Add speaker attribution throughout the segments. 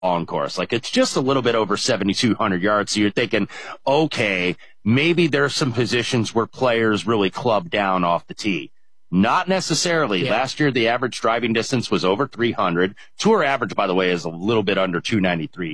Speaker 1: long course. Like it's just a little bit over 7,200 yards. So you're thinking, okay, maybe there's some positions where players really club down off the tee. Not necessarily.
Speaker 2: Yeah.
Speaker 1: Last year, the average driving distance was over 300. Tour average, by the way, is a little bit under 293,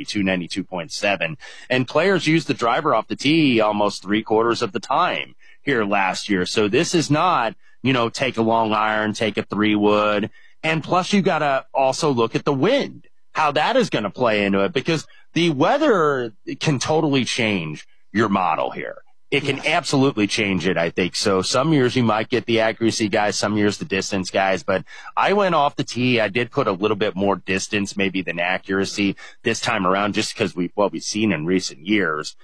Speaker 1: 292.7. And players used the driver off the tee almost 3/4 of the time here last year. So this is not, take a long iron, take a 3-wood. And plus you got to also look at the wind, how that is going to play into it, because the weather can totally change your model here. It can absolutely change it, I think. So some years you might get the accuracy guys, some years the distance guys, but I went off the tee. I did put a little bit more distance maybe than accuracy this time around, just because what we've seen in recent years.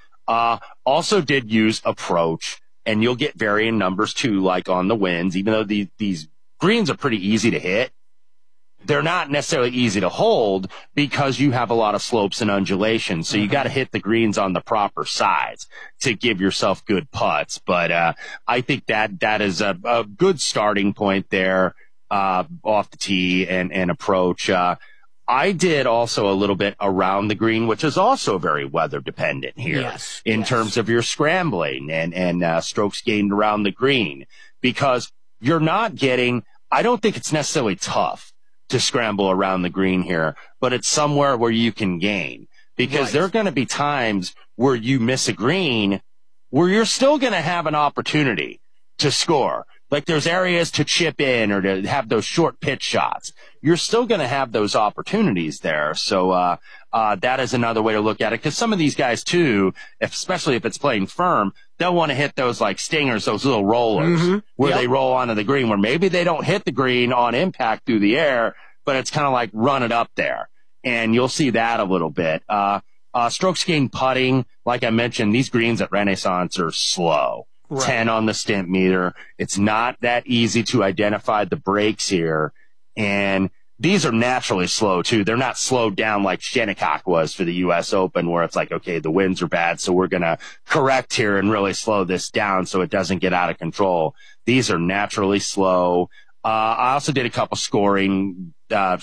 Speaker 1: Also did use approach, and you'll get varying numbers too, like on the winds, even though these greens are pretty easy to hit. They're not necessarily easy to hold because you have a lot of slopes and undulations. So you got to hit the greens on the proper sides to give yourself good putts. But I think that is a good starting point there off the tee and approach. I did also a little bit around the green, which is also very weather dependent here in terms of your scrambling and strokes gained around the green, because you're not getting, I don't think it's necessarily tough to scramble around the green here, but it's somewhere where you can gain, because there are going to be times where you miss a green where you're still going to have an opportunity to score. Like there's areas to chip in or to have those short pitch shots. You're still going to have those opportunities there. So, that is another way to look at it. Cause some of these guys too, especially if it's playing firm, they'll want to hit those like stingers, those little rollers where they roll onto the green, where maybe they don't hit the green on impact through the air, but it's kind of like run it up there. And you'll see that a little bit. Strokes gained putting, like I mentioned, these greens at Renaissance are slow. 10 on the stimp meter. It's not that easy to identify the breaks here. And these are naturally slow too. They're not slowed down like Shinnecock was for the U.S. Open, where it's like, okay, the winds are bad, so we're going to correct here and really slow this down so it doesn't get out of control. These are naturally slow. I also did a couple scoring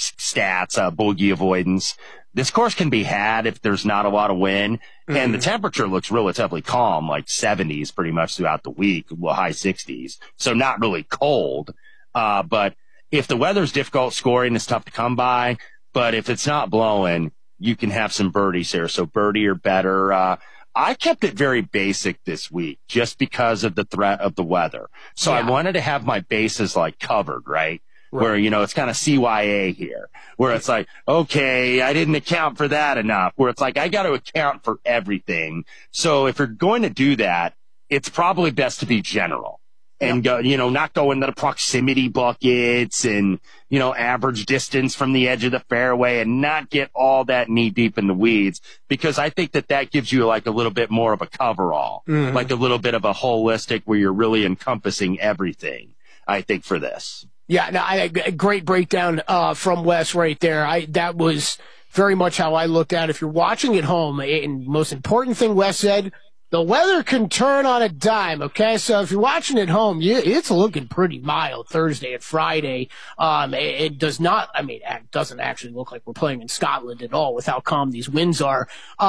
Speaker 1: stats, bogey avoidance. This course can be had if there's not a lot of wind, and the temperature looks relatively calm, like 70s pretty much throughout the week, well, high 60s. So not really cold. But if the weather's difficult, scoring is tough to come by. But if it's not blowing, you can have some birdies here. So birdie or better. I kept it very basic this week just because of the threat of the weather. So I wanted to have my bases like covered, right? Where, it's kind of CYA here, where it's like, okay, I didn't account for that enough, where it's like, I got to account for everything. So if you're going to do that, it's probably best to be general and go, not go into the proximity buckets and, average distance from the edge of the fairway and not get all that knee deep in the weeds, because I think that gives you like a little bit more of a coverall, like a little bit of a holistic where you're really encompassing everything, I think, for this.
Speaker 2: Yeah, no, a great breakdown from Wes right there. That was very much how I looked at it. If you're watching at home, and most important thing Wes said, the weather can turn on a dime, okay? So if you're watching at home, it's looking pretty mild Thursday and Friday. It doesn't actually look like we're playing in Scotland at all with how calm these winds are.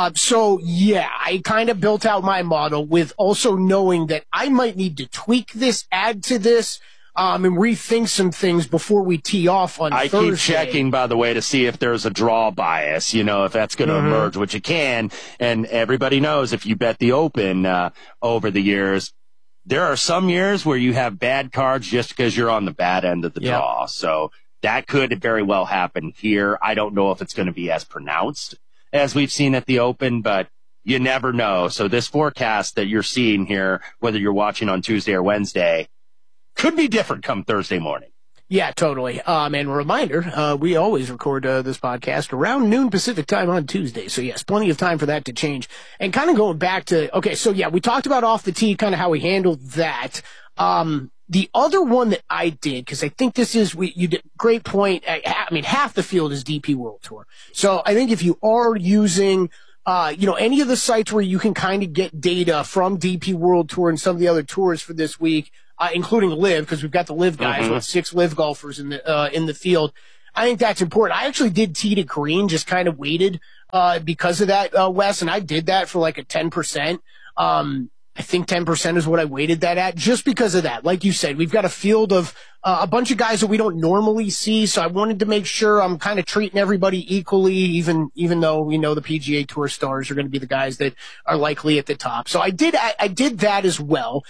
Speaker 2: So yeah, I kind of built out my model with also knowing that I might need to tweak this, add to this, and rethink some things before we tee off on Thursday. I keep
Speaker 1: checking, by the way, to see if there's a draw bias, if that's going to emerge, which it can. And everybody knows if you bet the Open over the years, there are some years where you have bad cards just because you're on the bad end of the draw. So that could very well happen here. I don't know if it's going to be as pronounced as we've seen at the Open, but you never know. So this forecast that you're seeing here, whether you're watching on Tuesday or Wednesday, could be different come Thursday morning.
Speaker 2: Yeah, totally. And a reminder, we always record this podcast around noon Pacific time on Tuesday. So yes, plenty of time for that to change. And kind of going back to, okay, so yeah, we talked about off the tee, kind of how we handled that. The other one that I did, because I think this is, you did great point. Half the field is DP World Tour. So I think if you are using, any of the sites where you can kind of get data from DP World Tour and some of the other tours for this week, including LIV, because we've got the LIV guys with 6 LIV golfers in the field. I think that's important. I actually did tee to green, just kind of waited because of that, Wes, and I did that for like a 10%. I think 10% is what I weighted that at, just because of that. Like you said, we've got a field of a bunch of guys that we don't normally see, so I wanted to make sure I'm kind of treating everybody equally, even though we know the PGA Tour stars are going to be the guys that are likely at the top. So I did that as well.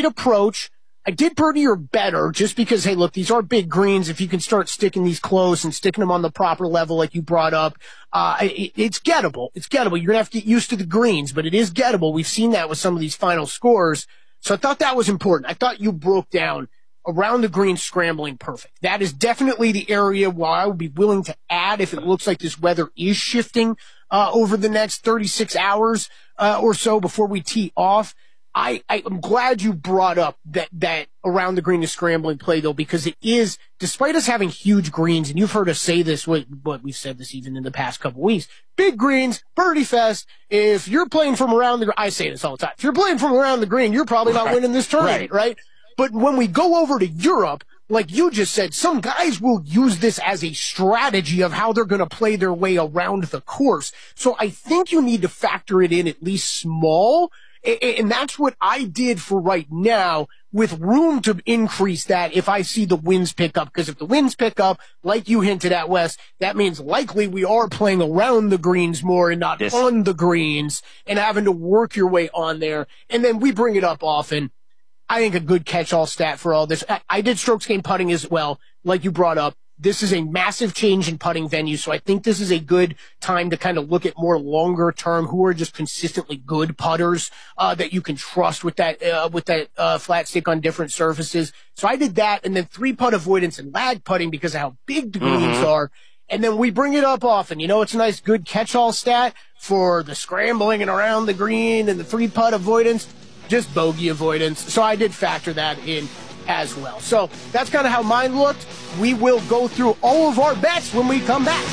Speaker 2: I did birdie or better, just because, hey, look, these are big greens. If you can start sticking these close and sticking them on the proper level like you brought up, it's gettable. It's gettable. You're going to have to get used to the greens, but it is gettable. We've seen that with some of these final scores. So I thought that was important. I thought you broke down around the green scrambling perfect. That is definitely the area where I would be willing to add if it looks like this weather is shifting over the next 36 hours or so before we tee off. I'm glad you brought up that around the green is scrambling play, though, because it is, despite us having huge greens, and you've heard us say this, what we've said this even in the past couple weeks, big greens, birdie fest. If you're playing from around the, I say this all the time, if you're playing from around the green, you're probably not winning this tournament, right? But when we go over to Europe, like you just said, some guys will use this as a strategy of how they're going to play their way around the course. So I think you need to factor it in at least small. And that's what I did for right now, with room to increase that if I see the winds pick up. Because if the winds pick up, like you hinted at, Wes, that means likely we are playing around the greens more and not on the greens and having to work your way on there. And then we bring it up often. I think a good catch-all stat for all this. I did strokes gained putting as well, like you brought up. This is a massive change in putting venue, so I think this is a good time to kind of look at more longer term, who are just consistently good putters that you can trust with that flat stick on different surfaces. So I did that, and then 3-putt avoidance and lag putting because of how big the greens are. And then we bring it up often. You know, it's a nice good catch-all stat for the scrambling and around the green and the 3-putt avoidance, just bogey avoidance. So I did factor that in as well. So that's kind of how mine looked. We will go through all of our bets when we come back.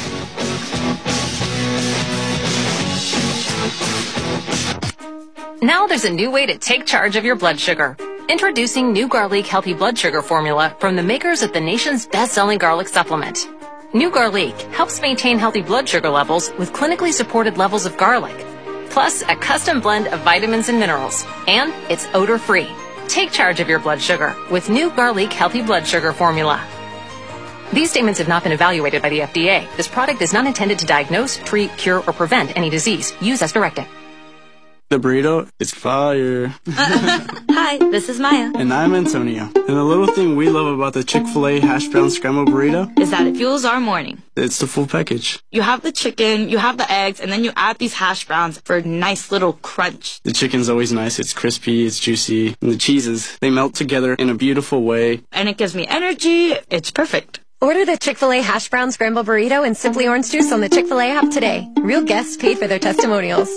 Speaker 3: Now there's a new way to take charge of your blood sugar. Introducing new Garlic Healthy Blood Sugar Formula from the makers of the nation's best-selling garlic supplement. New Garlic helps maintain healthy blood sugar levels with clinically supported levels of garlic, plus a custom blend of vitamins and minerals, and it's odor-free. Take charge of your blood sugar with new Garlic Healthy Blood Sugar Formula. These statements have not been evaluated by the FDA. This product is not intended to diagnose, treat, cure, or prevent any disease. Use as directed.
Speaker 4: The burrito is fire.
Speaker 5: Hi, this is Maya.
Speaker 4: And I'm Antonio. And the little thing we love about the Chick-fil-A hash brown scrambled burrito
Speaker 5: is that it fuels our morning.
Speaker 4: It's the full package.
Speaker 5: You have the chicken, you have the eggs, and then you add these hash browns for a nice little crunch.
Speaker 4: The chicken's always nice. It's crispy, it's juicy. And the cheeses, they melt together in a beautiful way.
Speaker 5: And it gives me energy. It's perfect.
Speaker 6: Order the Chick-fil-A hash brown scrambled burrito and Simply Orange Juice on the Chick-fil-A app today. Real guests paid for their testimonials.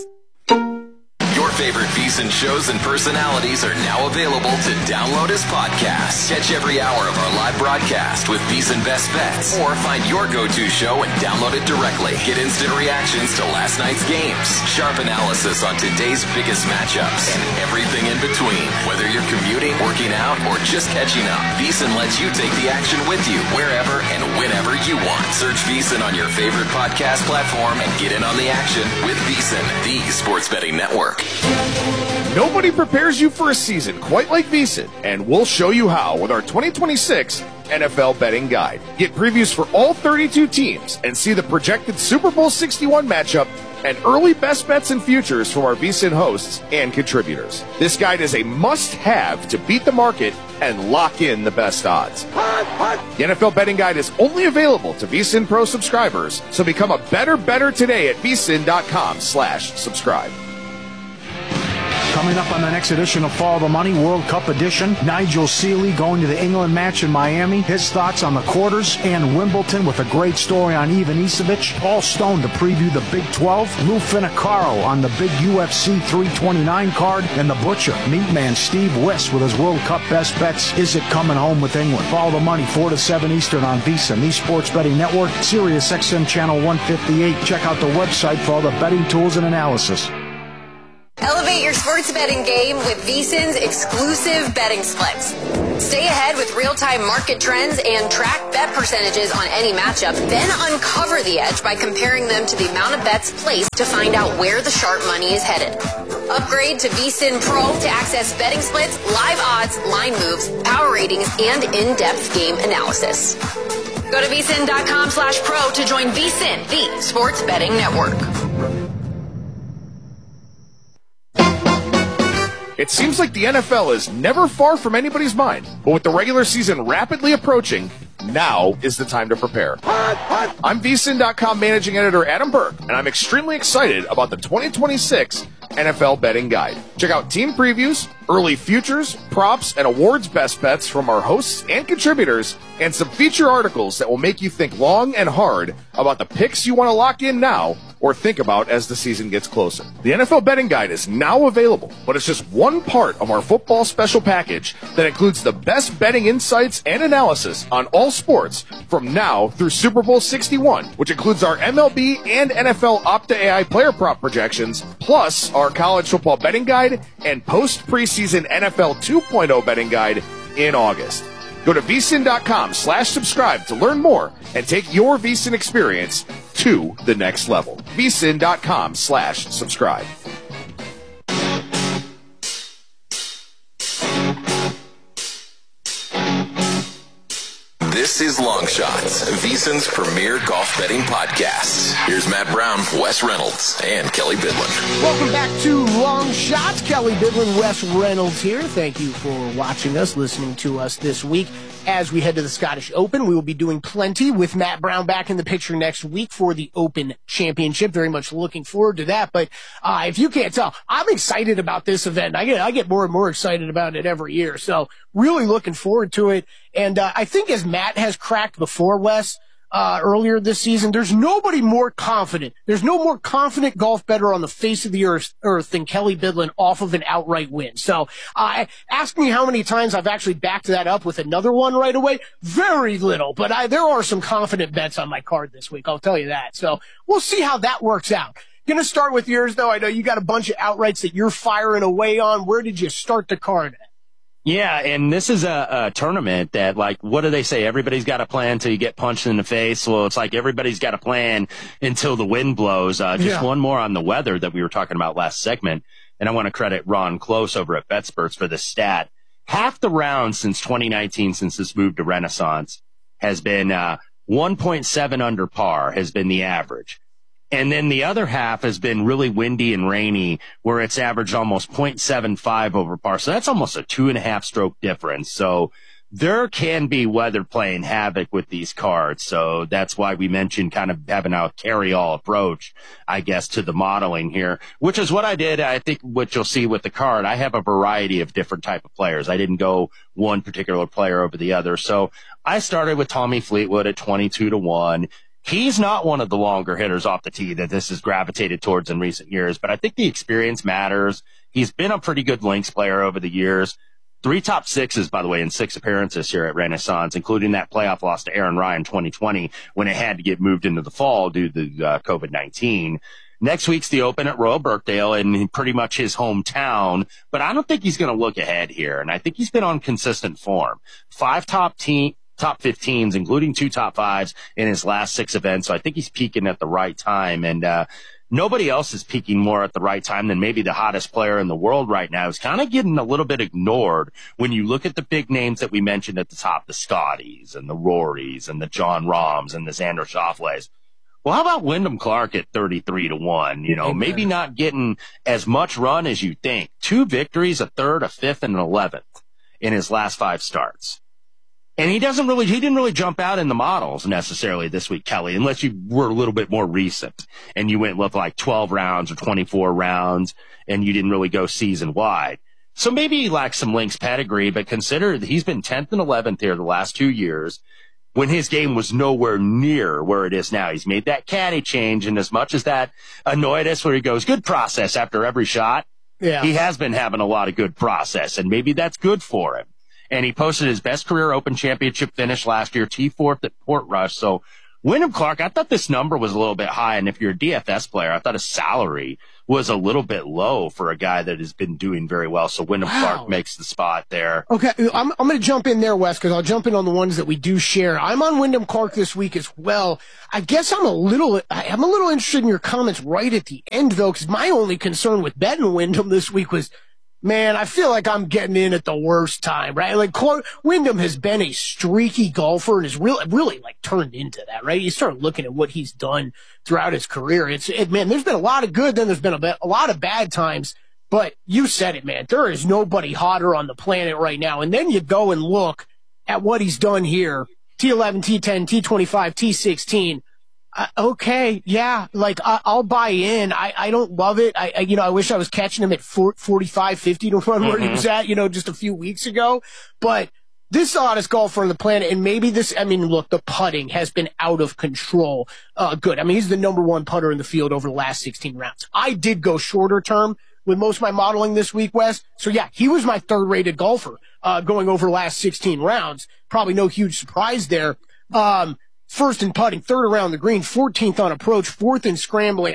Speaker 7: Your favorite VSiN shows and personalities are now available to download as podcasts. Catch every hour of our live broadcast with VSiN Best Bets, or find your go-to show and download it directly. Get instant reactions to last night's games, sharp analysis on today's biggest matchups, and everything in between. Whether you're commuting, working out, or just catching up, VSiN lets you take the action with you wherever and whenever you want. Search VSiN on your favorite podcast platform and get in on the action with VSiN, the sports betting network.
Speaker 8: Nobody prepares you for a season quite like VSiN, and we'll show you how with our 2026 NFL betting guide. Get previews for all 32 teams and see the projected Super Bowl 61 matchup and early best bets and futures from our VSiN hosts and contributors. This guide is a must-have to beat the market and lock in the best odds. The NFL betting guide is only available to VSiN Pro subscribers, so become a better today at vsin.com/subscribe.
Speaker 9: Coming up on the next edition of Follow the Money, World Cup edition, Nigel Seeley going to the England match in Miami, his thoughts on the quarters, and Wimbledon with a great story on Ivan Isavic. Paul Stone to preview the Big 12, Lou Finocchiaro on the big UFC 329 card, and the Butcher, Meatman Steve Wiss with his World Cup best bets. Is it coming home with England? Follow the Money, 4 to 7 Eastern on VSiN, the Sports Betting Network, Sirius XM Channel 158. Check out the website for all the betting tools and analysis.
Speaker 6: Elevate your sports betting game with VSiN's exclusive betting splits.
Speaker 10: Stay ahead with real-time market trends and track bet percentages on any matchup. Then uncover the edge by comparing them to the amount of bets placed to find out where the sharp money is headed. Upgrade to VSiN Pro to access betting splits, live odds, line moves, power ratings, and in-depth game analysis. Go to vsin.com/pro to join VSiN, the sports betting network.
Speaker 8: It seems like the NFL is never far from anybody's mind, but with the regular season rapidly approaching, now is the time to prepare. I'm VSiN.com managing editor Adam Burke, and I'm extremely excited about the 2026 NFL Betting Guide. Check out team previews, early futures, props, and awards best bets from our hosts and contributors, and some feature articles that will make you think long and hard about the picks you want to lock in now or think about as the season gets closer. The NFL Betting Guide is now available, but it's just one part of our football special package that includes the best betting insights and analysis on all sports from now through Super Bowl 61, which includes our MLB and NFL Opta AI player prop projections, plus our college football betting guide and post-preseason NFL 2.0 betting guide in August. Go to vsin.com/subscribe to learn more and take your VSiN experience to the next level. vsin.com/subscribe.
Speaker 7: This is Long Shots, VSiN's premier golf betting podcast. Here's Matt Brown, Wes Reynolds, and Kelly Bidlin.
Speaker 2: Welcome back to Long Shots. Kelly Bidlin, Wes Reynolds here. Thank you for watching us, listening to us this week. As we head to the Scottish Open, we will be doing plenty with Matt Brown back in the picture next week for the Open Championship. Very much looking forward to that. But if you can't tell, I'm excited about this event. I get more and more excited about it every year. So really looking forward to it. And I think as Matt has cracked before, Wes, earlier this season, there's nobody more confident. There's no more confident golf bettor on the face of the earth than Kelly Bidlin off of an outright win. So ask me how many times I've actually backed that up with another one right away. Very little, but there are some confident bets on my card this week. I'll tell you that. So we'll see how that works out. Gonna start with yours, though. I know you got a bunch of outrights that you're firing away on. Where did you start the card at?
Speaker 1: Yeah, and this is a tournament that, like, what do they say? Everybody's got a plan until you get punched in the face. Well, it's like everybody's got a plan until the wind blows. One more on the weather that we were talking about last segment, and I want to credit Ron Close over at BetSperts for this stat. Half the rounds since 2019, since this move to Renaissance, has been 1.7 under par has been the average. And then the other half has been really windy and rainy, where it's averaged almost 0.75 over par. So that's almost a 2.5 stroke difference. So there can be weather playing havoc with these cards. So that's why we mentioned kind of having a carry-all approach, I guess, to the modeling here, which is what I did. I think what you'll see with the card, I have a variety of different type of players. I didn't go one particular player over the other. So I started with Tommy Fleetwood at 22-1. He's not one of the longer hitters off the tee that this has gravitated towards in recent years, but I think the experience matters. He's been a pretty good links player over the years. 3 top 6s, by the way, in 6 appearances here at Renaissance, including that playoff loss to Aaron Ryan 2020 when it had to get moved into the fall due to COVID-19. Next week's the Open at Royal Birkdale in pretty much his hometown, but I don't think he's going to look ahead here, and I think he's been on consistent form. 5 top 15s, including 2 top 5s in his last 6 events. So I think he's peaking at the right time. And nobody else is peaking more at the right time than maybe the hottest player in the world right now. Is kind of getting a little bit ignored when you look at the big names that we mentioned at the top, the Scotties and the Rorys and the John Rahms and the Xander Schauffele's. Well, how about Wyndham Clark at 33-1? You know, maybe not getting as much run as you think. 2 victories, a 3rd, a 5th, and an 11th in his last 5 starts. And he didn't really jump out in the models necessarily this week, Kelly, unless you were a little bit more recent and you went with like 12 rounds or 24 rounds and you didn't really go season wide. So maybe he lacks some links pedigree, but consider that he's been 10th and 11th here the last 2 years when his game was nowhere near where it is now. He's made that caddy change, and as much as that annoyed us where he goes, good process after every shot, he has been having a lot of good process, and maybe that's good for him. And he posted his best career Open Championship finish last year, T4th at Portrush. So Wyndham Clark, I thought this number was a little bit high, and if you're a DFS player, I thought his salary was a little bit low for a guy that has been doing very well. So Wyndham Clark makes the spot there.
Speaker 2: Okay, I'm going to jump in there, Wes, because I'll jump in on the ones that we do share. I'm on Wyndham Clark this week as well. I guess I'm a little interested in your comments right at the end, though, because my only concern with betting Wyndham this week was, man, I feel like I'm getting in at the worst time, right? Like, Wyndham has been a streaky golfer and has really like turned into that, right? You start looking at what he's done throughout his career. Man, there's been a lot of good, then there's been a lot of bad times, but you said it, man. There is nobody hotter on the planet right now. And then you go and look at what he's done here. T11, T10, T25, T16. Okay, yeah, like I'll buy in. I don't love it. I wish I was catching him at 45, 50 to 1 where he was at, just a few weeks ago. But this is the hottest golfer on the planet, and maybe look, the putting has been out of control. Good. He's the number one putter in the field over the last 16 rounds. I did go shorter term with most of my modeling this week, Wes. So yeah, he was my third-rated golfer going over the last 16 rounds. Probably no huge surprise there. First in putting, third around the green, 14th on approach, fourth in scrambling.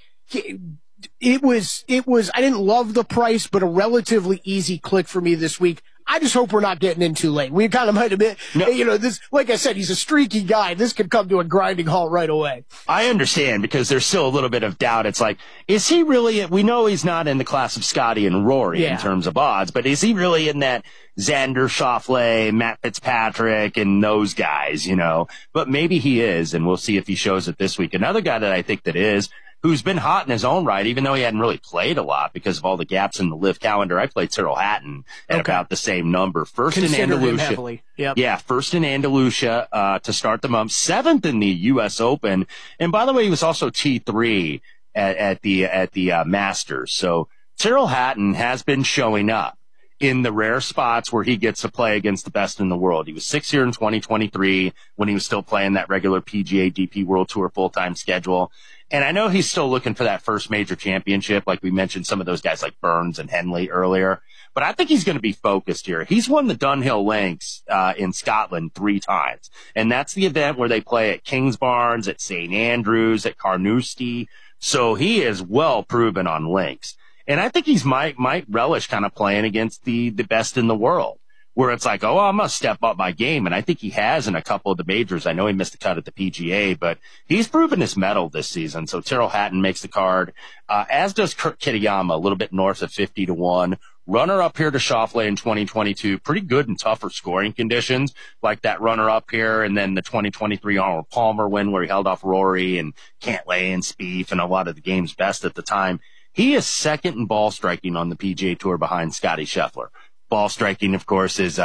Speaker 2: It was, I didn't love the price, but a relatively easy click for me this week. I just hope we're not getting in too late. We kind of might have been, this, like I said, he's a streaky guy. This could come to a grinding halt right away.
Speaker 1: I understand because there's still a little bit of doubt. It's like, is he really, we know he's not in the class of Scotty and Rory in terms of odds, but is he really in that Xander Schauffele, Matt Fitzpatrick, and those guys, But maybe he is, and we'll see if he shows it this week. Another guy that I think that is, who's been hot in his own right, even though he hadn't really played a lot because of all the gaps in the LIV calendar. I played Tyrrell Hatton at about the same number. First in Andalusia. Yeah, first in Andalusia to start the month. Seventh in the U.S. Open. And by the way, he was also T3 at the Masters. So Tyrrell Hatton has been showing up in the rare spots where he gets to play against the best in the world. He was 6th here in 2023 when he was still playing that regular PGA DP World Tour full-time schedule. And I know he's still looking for that first major championship, like we mentioned some of those guys like Burns and Henley earlier. But I think he's going to be focused here. He's won the Dunhill Links in Scotland 3 times. And that's the event where they play at Kingsbarns, at St. Andrews, at Carnoustie. So he is well proven on links. And I think he's might relish kind of playing against the best in the world, where it's like, oh, I'm going to step up my game. And I think he has in a couple of the majors. I know he missed a cut at the PGA, but he's proven his mettle this season. So Tyrrell Hatton makes the card, as does Kurt Kitayama, a little bit north of 50 to 1. Runner up here to Schauffele in 2022. Pretty good in tougher scoring conditions, like that runner up here. And then the 2023 Arnold Palmer win where he held off Rory and Cantlay and Spieth and a lot of the game's best at the time. He is second in ball striking on the PGA Tour behind Scotty Scheffler. Ball striking, of course, is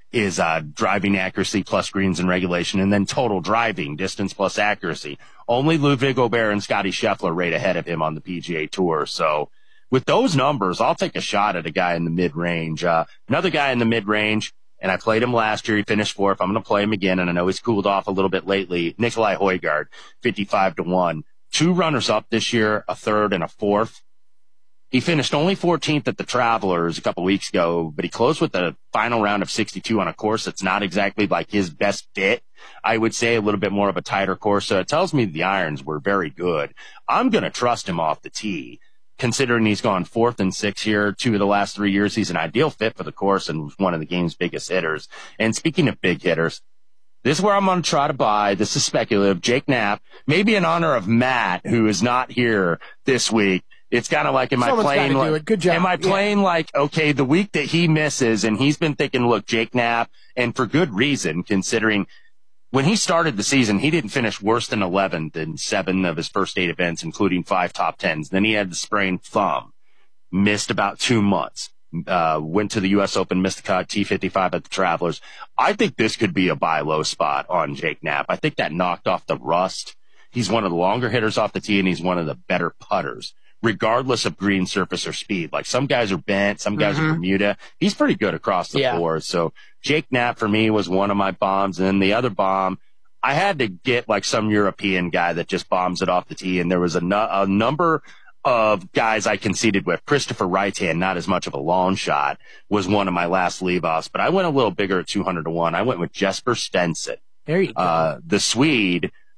Speaker 1: driving accuracy plus greens and regulation, and then total driving, distance plus accuracy. Only Ludwig Aubert and Scotty Scheffler right ahead of him on the PGA Tour. So with those numbers, I'll take a shot at a guy in the mid-range. Another guy in the mid-range, and I played him last year. He finished 4th. I'm going to play him again, and I know he's cooled off a little bit lately. Nicolai Højgaard, 55 to 1. 2 runners up this year, a 3rd and a 4th. He finished only 14th at the Travelers a couple weeks ago, but he closed with the final round of 62 on a course that's not exactly like his best fit. I would say a little bit more of a tighter course. So it tells me the irons were very good. I'm going to trust him off the tee, considering he's gone 4th and 6th here 2 of the last 3 years. He's an ideal fit for the course and was one of the game's biggest hitters. And speaking of big hitters, this is where I'm going to try to buy. This is speculative. Jake Knapp, maybe in honor of Matt, who is not here this week. It's kind of like, am I playing like, okay, the week that he misses, and he's been thinking, look, Jake Knapp, and for good reason, considering when he started the season, he didn't finish worse than 11th in 7 of his first 8 events, including 5 top 10s. Then he had the sprained thumb, missed about 2 months, went to the U.S. Open, missed the cut, T55 at the Travelers. I think this could be a buy low spot on Jake Knapp. I think that knocked off the rust. He's one of the longer hitters off the tee, and he's one of the better putters, regardless of green surface or speed. Like some guys are bent, some guys are Bermuda. He's pretty good across the board. So Jake Knapp for me was one of my bombs. And then the other bomb, I had to get like some European guy that just bombs it off the tee. And there was a number of guys I conceded with. Christopher Reitan, not as much of a long shot, was one of my last leave-offs. But I went a little bigger at 200 to 1. I went with Jesper Stenson.
Speaker 2: There you go.
Speaker 1: The Swede,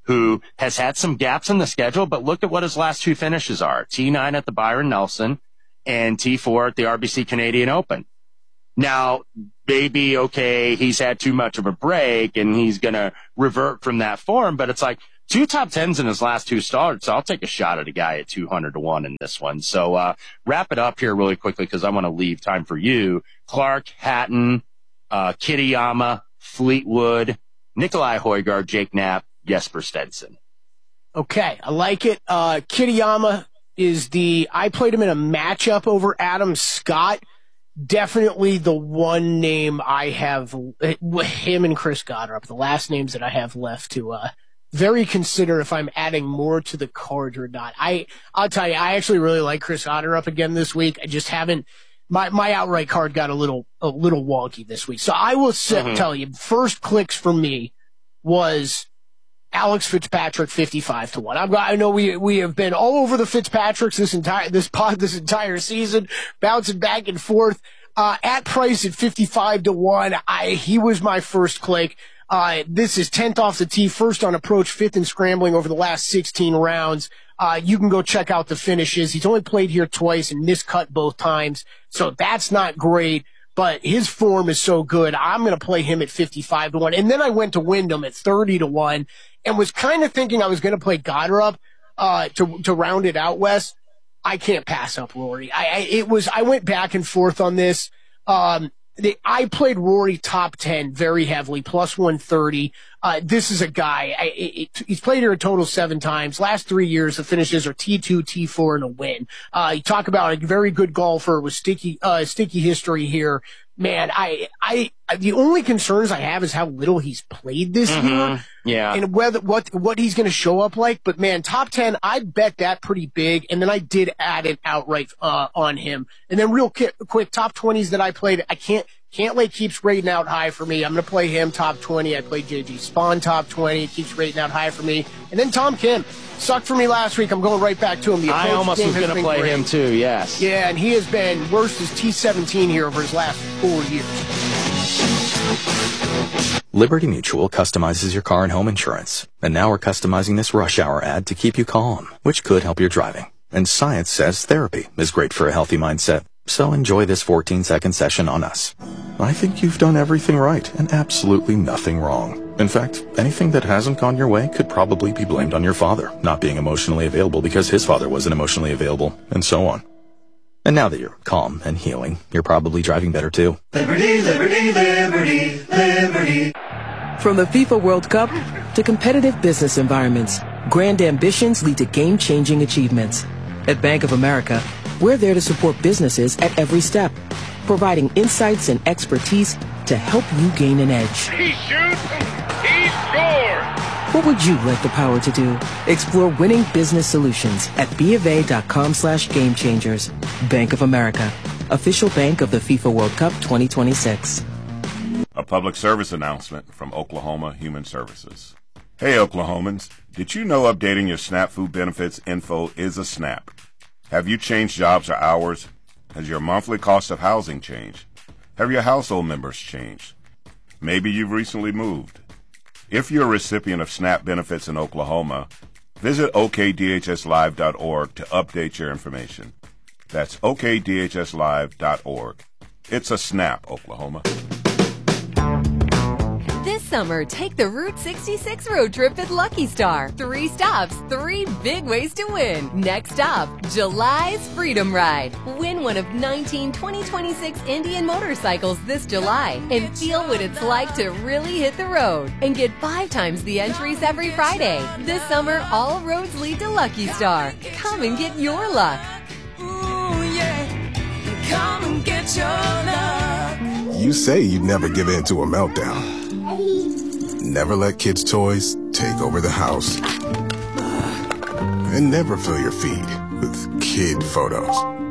Speaker 1: who has had some gaps in the schedule, but look at what his last 2 finishes are. T9 at the Byron Nelson and T4 at the RBC Canadian Open. Now, maybe, okay, he's had too much of a break and he's going to revert from that form, but it's like 2 top 10s in his last 2 starts. I'll take a shot at a guy at 200-1 in this one. So, wrap it up here really quickly because I want to leave time for you. Clark, Hatton, Kitayama, Fleetwood, Nikolai Højgaard, Jake Knapp, Jesper Stenson.
Speaker 2: Okay, I like it. Kitayama I played him in a matchup over Adam Scott. Definitely the one name I have, him and Chris Goddard, the last names that I have left to very consider if I'm adding more to the card or not. I'll tell you, I actually really like Chris Goddard again this week. I just haven't, my outright card got a little wonky this week. So I will tell you, first clicks for me was Alex Fitzpatrick 55-1. I know we have been all over the Fitzpatricks this entire season, bouncing back and forth. At price at 55-1, he was my first click. This is 10th off the tee, first on approach, 5th in scrambling over the last 16 rounds. You can go check out the finishes. He's only played here twice and miscut both times, so that's not great. But his form is so good. I'm going to play him at 55-1. And then I went to Wyndham at 30-1 and was kind of thinking I was going to play Goddard to round it out, Wes. I can't pass up Rory. I went back and forth on this. I played Rory top 10 very heavily, plus 130. This is a guy, he's played here a total 7 times. Last 3 years, the finishes are T2, T4, and a win. You talk about a very good golfer with sticky history here. Man, the only concerns I have is how little he's played this year.
Speaker 1: Yeah.
Speaker 2: And what he's going to show up like. But man, top 10, I bet that pretty big. And then I did add it outright, on him. And then real quick, top 20s that I played, I Cantlay keeps rating out high for me. I'm going to play him top 20. I played JG Spawn top 20. Keeps rating out high for me. And then Tom Kim. Sucked for me last week. I'm going right back to him.
Speaker 1: I almost was going to play him too, yes.
Speaker 2: Yeah, and he has been worse as T17 here over his last 4 years.
Speaker 11: Liberty Mutual customizes your car and home insurance. And now we're customizing this rush hour ad to keep you calm, which could help your driving. And science says therapy is great for a healthy mindset. So enjoy this 14-second session on us. I think you've done everything right and absolutely nothing wrong. In fact, anything that hasn't gone your way could probably be blamed on your father not being emotionally available because his father wasn't emotionally available, and so on. And now that you're calm and healing, you're probably driving better too.
Speaker 12: Liberty, liberty, liberty, liberty.
Speaker 13: From the FIFA World Cup to competitive business environments, grand ambitions lead to game-changing achievements. At Bank of America, we're there to support businesses at every step, providing insights and expertise to help you gain an edge.
Speaker 14: He shoots, he scores!
Speaker 13: What would you like the power to do? Explore winning business solutions at BofA.com/gamechangers. Bank of America, official bank of the FIFA World Cup 2026.
Speaker 15: A public service announcement from Oklahoma Human Services. Hey Oklahomans, did you know updating your SNAP food benefits info is a snap? Have you changed jobs or hours? Has your monthly cost of housing changed? Have your household members changed? Maybe you've recently moved. If you're a recipient of SNAP benefits in Oklahoma, visit okdhslive.org to update your information. That's okdhslive.org. It's a snap, Oklahoma.
Speaker 16: This summer, take the Route 66 road trip at Lucky Star. 3 stops, 3 big ways to win. Next stop, July's Freedom Ride. Win one of 19 2026 Indian motorcycles this July and feel what it's like to really hit the road. And get 5 times the entries every Friday. This summer, all roads lead to Lucky Star. Come and get your luck.
Speaker 12: Ooh, yeah. Come and get your luck.
Speaker 17: You say you'd never give in to a meltdown. Never let kids' toys take over the house. And never fill your feed with kid photos.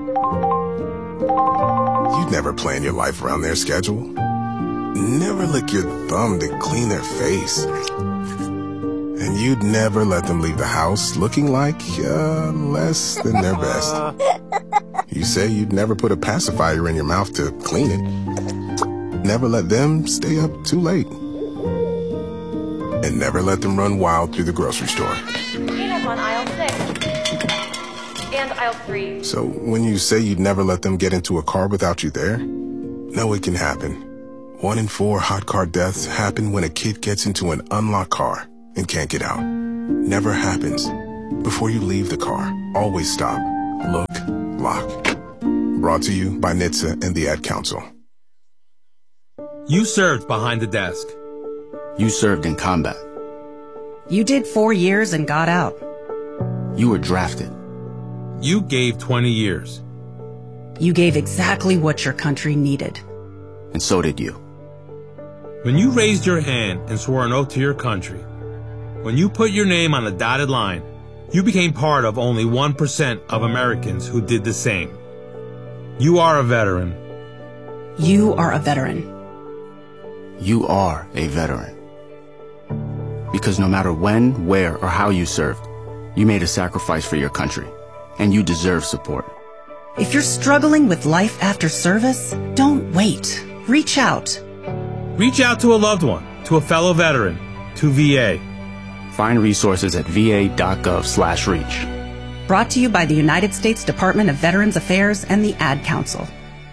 Speaker 17: You'd never plan your life around their schedule. Never lick your thumb to clean their face. And you'd never let them leave the house looking like less than their best. You say you'd never put a pacifier in your mouth to clean it. Never let them stay up too late. and never let them run wild through the grocery store.
Speaker 18: Peanuts on aisle 6 and aisle 3.
Speaker 17: So when you say you'd never let them get into a car without you there, know it can happen. 1 in 4 hot car deaths happen when a kid gets into an unlocked car and can't get out. Never happens. Before you leave the car, always stop, look, lock. Brought to you by NHTSA and the Ad Council.
Speaker 19: You served behind the desk.
Speaker 20: You served in combat.
Speaker 21: You did 4 years and got out.
Speaker 20: You were drafted.
Speaker 19: You gave 20 years.
Speaker 21: You gave exactly what your country needed.
Speaker 20: And so did you.
Speaker 19: When you raised your hand and swore an oath to your country, when you put your name on a dotted line, you became part of only 1% of Americans who did the same. You are a veteran.
Speaker 21: You are a veteran.
Speaker 20: You are a veteran. Because no matter when, where, or how you served, you made a sacrifice for your country, and you deserve support.
Speaker 21: If you're struggling with life after service, don't wait. Reach out.
Speaker 19: Reach out to a loved one, to a fellow veteran, to VA.
Speaker 20: Find resources at va.gov/reach.
Speaker 21: Brought to you by the United States Department of Veterans Affairs and the Ad Council.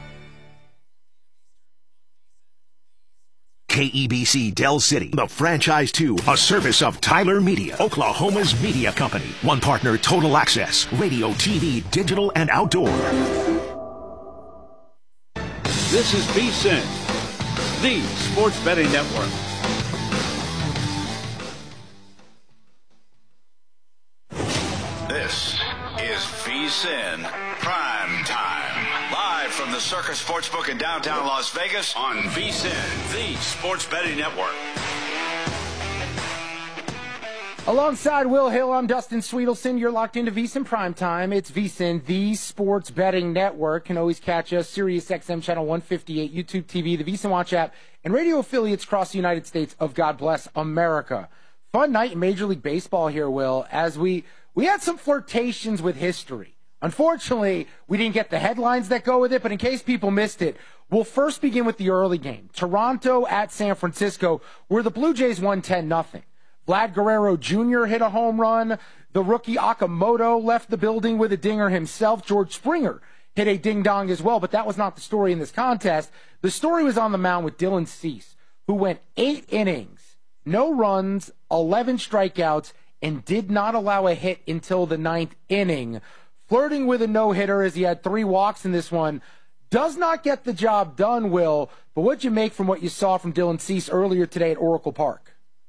Speaker 22: KEBC Del City, the Franchise 2, a service of Tyler Media, Oklahoma's media company. One partner, Total Access, radio, TV, digital, and outdoor.
Speaker 23: This is VSiN, the Sports Betting Network.
Speaker 24: This is VSiN Prime Time. Live from the Circus Sportsbook in downtown Las Vegas on VSiN, the Sports Betting Network.
Speaker 2: Alongside Will Hill, I'm Dustin Sweetelson. You're locked into VSiN Prime Time. It's VSiN, the Sports Betting Network. Can always catch us, Sirius XM Channel 158, YouTube TV, the VSiN Watch app, and radio affiliates across the United States of God Bless America. Fun night in Major League Baseball here, Will, as we had some flirtations with history. Unfortunately, we didn't get the headlines that go with it, but in case people missed it, we'll first begin with the early game. Toronto at San Francisco, where the Blue Jays won 10-0. Vlad Guerrero Jr. hit a home run. The rookie Okamoto left the building with a dinger himself. George Springer hit a ding-dong as well, but that was not the story in this contest. The story was on the mound with Dylan Cease, who went 8 innings, no runs, 11 strikeouts, and did not allow a hit until the 9th inning. Flirting with a no-hitter as he had 3 walks in this one. Does not get the job done, Will, but what'd you make from what you saw from Dylan Cease earlier today at Oracle Park?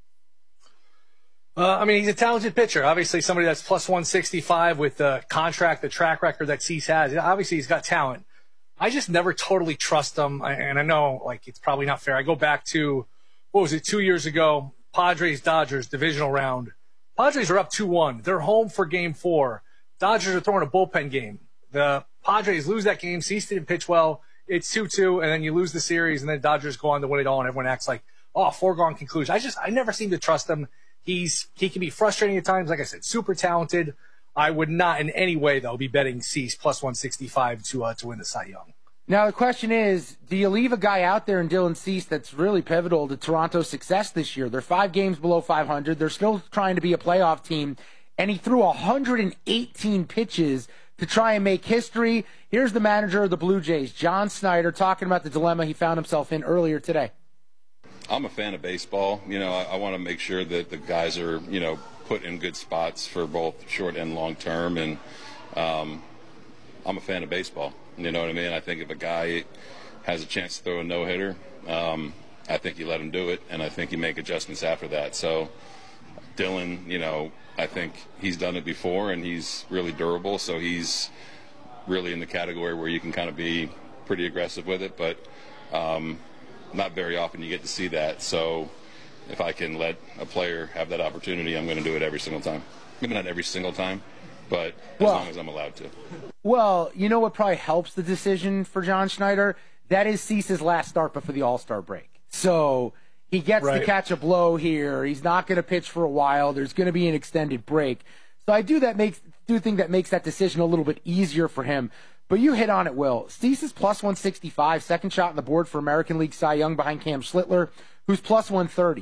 Speaker 25: I mean, he's a talented pitcher. Obviously, somebody that's plus 165 with the contract, the track record that Cease has. Obviously, he's got talent. I just never totally trust him, and I know, like, it's probably not fair. I go back to, 2 years ago, Padres-Dodgers divisional round. Padres are up 2-1. They're home for Game 4. Dodgers are throwing a bullpen game. The Padres lose that game. Cease didn't pitch well. It's 2-2, and then you lose the series, and then Dodgers go on to win it all, and everyone acts like, foregone conclusion. I never seem to trust him. He can be frustrating at times. Like I said, super talented. I would not in any way, though, be betting Cease plus 165 to win the Cy Young.
Speaker 2: Now, the question is, do you leave a guy out there in Dylan Cease that's really pivotal to Toronto's success this year? They're 5 games below 500. They're still trying to be a playoff team, and he threw 118 pitches to try and make history. Here's the manager of the Blue Jays, John Snyder, talking about the dilemma he found himself in earlier today.
Speaker 26: I'm a fan of baseball. I want to make sure that the guys are, put in good spots for both short and long term. And I'm a fan of baseball. You know what I mean? I think if a guy has a chance to throw a no-hitter, I think you let him do it, and I think you make adjustments after that. So Dylan, I think he's done it before, and he's really durable. So he's really in the category where you can kind of be pretty aggressive with it. But not very often you get to see that. So if I can let a player have that opportunity, I'm going to do it every single time. Maybe not every single time, but as long as I'm allowed to.
Speaker 2: Well, you know what probably helps the decision for John Schneider? That is Cease's last start before the All-Star break. So he gets to catch a blow here. He's not going to pitch for a while. There's going to be an extended break. So I do think that makes that decision a little bit easier for him. But you hit on it, Will. Cease is plus 165, second shot on the board for American League Cy Young behind Cam Schlittler, who's plus 130.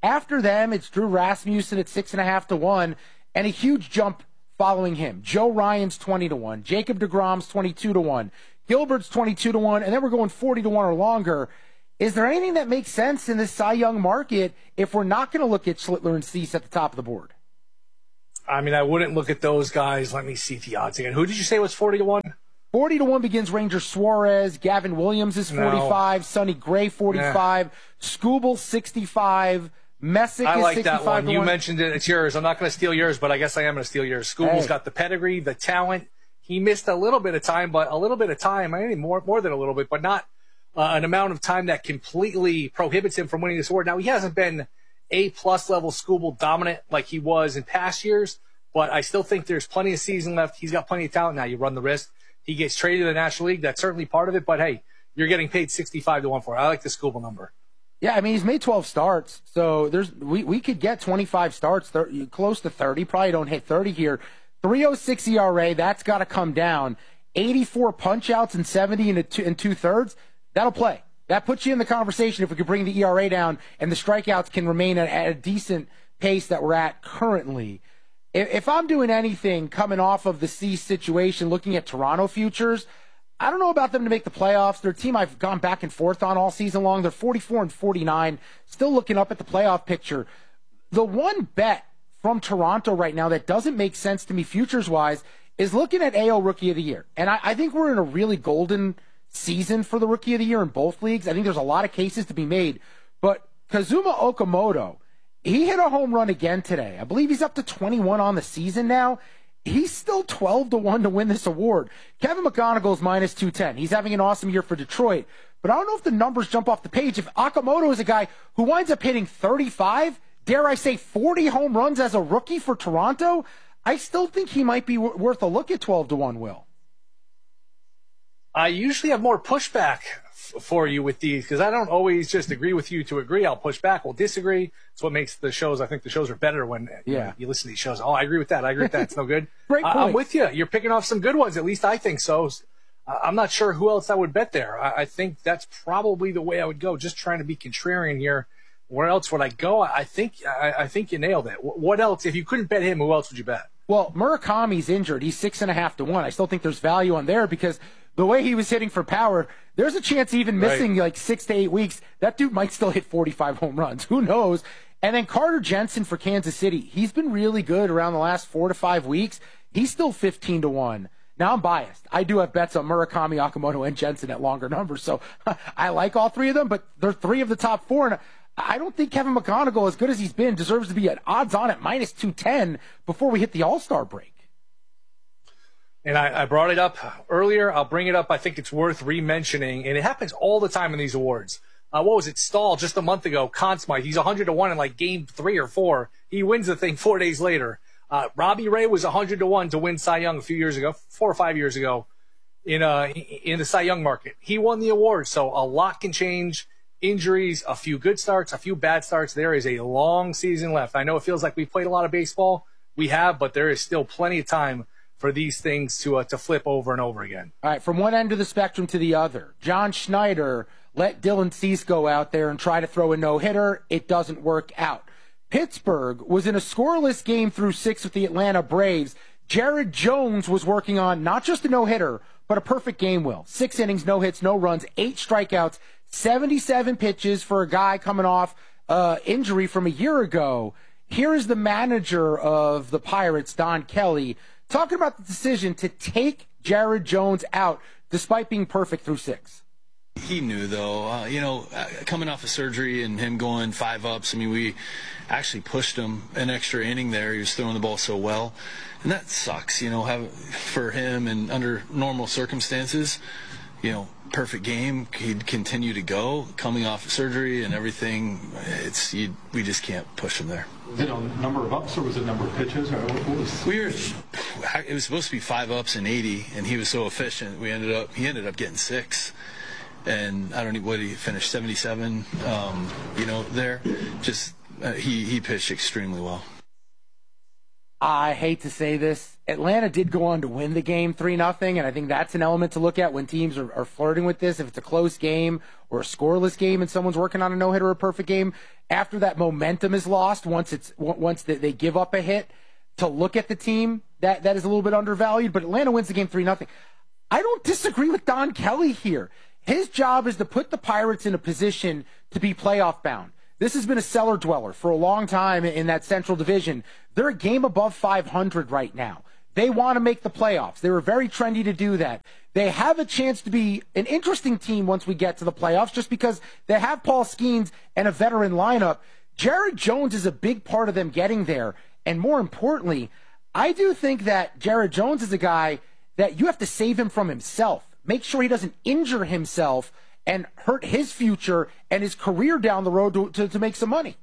Speaker 3: After them, it's Drew Rasmussen at 6.5 to 1, and a huge jump following him. Joe Ryan's 20 to 1, Jacob deGrom's 22 to 1, Gilbert's 22 to 1, and then we're going 40 to 1 or longer. Is there anything that makes sense in this Cy Young market if we're not going to look at Schlittler and Cease at the top of the board?
Speaker 25: I mean, I wouldn't look at those guys. Let me see the odds again. Who did you say was 40 to 1?
Speaker 3: 40 to 1 begins Ranger Suarez. Gavin Williams is 45. No. Sonny Gray 45. Nah. Skubal 65. Messick
Speaker 25: I like
Speaker 3: is 65
Speaker 25: that one.
Speaker 3: to
Speaker 25: You
Speaker 3: 1.
Speaker 25: mentioned it. It's yours. I'm not going to steal yours, but I guess I am going to steal yours. Skubal's got the pedigree, the talent. He missed a little bit of time, but a little bit of time. I mean, more than a little bit, but not an amount of time that completely prohibits him from winning this award. Now, he hasn't been A-plus level Skubal dominant like he was in past years, but I still think there's plenty of season left. He's got plenty of talent now. You run the risk. He gets traded to the National League. That's certainly part of it, but hey, you're getting paid 65 to 1 for it. I like the Skubal number.
Speaker 3: Yeah, I mean, he's made 12 starts, so we could get 25 starts, close to 30. Probably don't hit 30 here. 3.06 ERA, that's got to come down. 84 punch-outs and 70 and two-thirds, that'll play. That puts you in the conversation if we could bring the ERA down and the strikeouts can remain at a decent pace that we're at currently. If I'm doing anything coming off of the Cease situation, looking at Toronto futures, I don't know about them to make the playoffs. They're a team I've gone back and forth on all season long. They're 44 and 49, still looking up at the playoff picture. The one bet from Toronto right now that doesn't make sense to me futures-wise is looking at AL Rookie of the Year. And I think we're in a really golden season for the Rookie of the Year in both leagues. I think there's a lot of cases to be made. But Kazuma Okamoto, he hit a home run again today. I believe he's up to 21 on the season now. He's still 12 to 1 to win this award. Kevin McGonigal's minus 210. He's having an awesome year for Detroit. But I don't know if the numbers jump off the page. If Okamoto is a guy who winds up hitting 35, dare I say 40 home runs as a rookie for Toronto, I still think he might be worth a look at 12 to 1, Will.
Speaker 25: I usually have more pushback for you with these because I don't always just agree with you to agree. I'll push back. We'll disagree. It's what makes the shows. I think the shows are better when you listen to these shows. Oh, I agree with that. I agree with that. It's no good.
Speaker 3: Great point.
Speaker 25: I'm with you. You're picking off some good ones. At least I think so. I'm not sure who else I would bet there. I think that's probably the way I would go. Just trying to be contrarian here. Where else would I go? I think you nailed it. What else? If you couldn't bet him, who else would you bet?
Speaker 3: Well, Murakami's injured. He's 6.5 to 1. I still think there's value on there because the way he was hitting for power, there's a chance even missing like 6 to 8 weeks, that dude might still hit 45 home runs. Who knows? And then Carter Jensen for Kansas City. He's been really good around the last 4 to 5 weeks. He's still 15 to 1. Now I'm biased. I do have bets on Murakami, Okamoto, and Jensen at longer numbers. So I like all three of them, but they're 3 of the top 4. And I don't think Kevin McGonigal, as good as he's been, deserves to be at odds on at minus 210 before we hit the All-Star break.
Speaker 25: And I brought it up earlier. I'll bring it up. I think it's worth re-mentioning, and it happens all the time in these awards. What was it? Stahl just a month ago. Conn Smythe. He's 100 to 1 in like game 3 or 4. He wins the thing 4 days later. Robbie Ray was 100 to 1 to win Cy Young a few years ago, 4 or 5 years ago, in the Cy Young market. He won the award, so a lot can change. Injuries, a few good starts, a few bad starts. There is a long season left. I know it feels like we've played a lot of baseball. We have, but there is still plenty of time for these things to flip over and over again.
Speaker 3: All right, from one end of the spectrum to the other. John Schneider let Dylan Cease go out there and try to throw a no-hitter. It doesn't work out. Pittsburgh was in a scoreless game through 6 with the Atlanta Braves. Jared Jones was working on not just a no-hitter, but a perfect game, Will. 6 innings, no hits, no runs, 8 strikeouts, 77 pitches for a guy coming off injury from a year ago. Here is the manager of the Pirates, Don Kelly, talking about the decision to take Jared Jones out despite being perfect through 6.
Speaker 4: He knew, though, coming off of surgery and him going 5 ups, I mean, we actually pushed him an extra inning there. He was throwing the ball so well. And that sucks, for him and under normal circumstances, perfect game. He'd continue to go coming off of surgery and everything. We just can't push him there.
Speaker 5: Was it a number of ups or was it a number of pitches? Or what was?
Speaker 4: It was supposed to be 5 ups and 80, and he was so efficient. He ended up getting 6. And I don't know what he finished 77. There, just he pitched extremely well.
Speaker 3: I hate to say this. Atlanta did go on to win the game 3-0, and I think that's an element to look at when teams are flirting with this. If it's a close game or a scoreless game and someone's working on a no-hit or a perfect game, after that momentum is lost, once they give up a hit, to look at the team, that is a little bit undervalued. But Atlanta wins the game 3-0. I don't disagree with Don Kelly here. His job is to put the Pirates in a position to be playoff bound. This has been a cellar dweller for a long time in that Central Division. They're a game above 500 right now. They want to make the playoffs. They were very trendy to do that. They have a chance to be an interesting team once we get to the playoffs just because they have Paul Skeens and a veteran lineup. Jared Jones is a big part of them getting there. And more importantly, I do think that Jared Jones is a guy that you have to save him from himself. Make sure he doesn't injure himself and hurt his future and his career down the road to make some money.